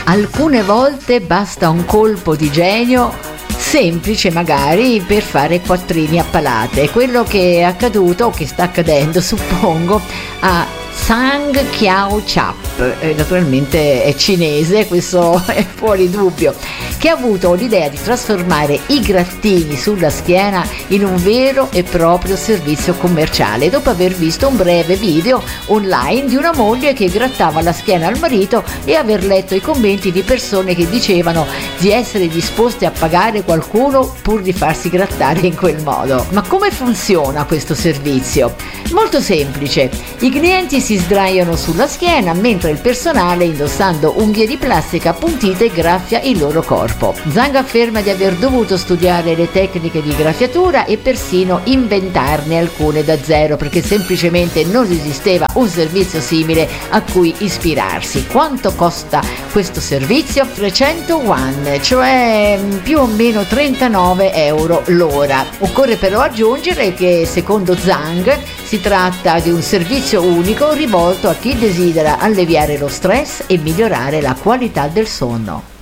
Alcune volte basta un colpo di genio semplice magari per fare quattrini a palate. È quello che è accaduto o che sta accadendo, suppongo, a Zhang Qiaochap, naturalmente è cinese, questo è fuori dubbio, che ha avuto l'idea di trasformare i grattini sulla schiena in un vero e proprio servizio commerciale, dopo aver visto un breve video online di una moglie che grattava la schiena al marito e aver letto i commenti di persone che dicevano di essere disposte a pagare qualcuno pur di farsi grattare in quel modo. Ma come funziona questo servizio? Molto semplice, i clienti si sdraiano sulla schiena mentre il personale, indossando unghie di plastica appuntite, graffia il loro corpo. Zhang afferma di aver dovuto studiare le tecniche di graffiatura e persino inventarne alcune da zero, perché semplicemente non esisteva un servizio simile a cui ispirarsi. Quanto costa questo servizio? 300 yuan, cioè più o meno 39 euro l'ora. Occorre però aggiungere che secondo Zhang si tratta di un servizio unico rivolto a chi desidera alleviare lo stress e migliorare la qualità del sonno.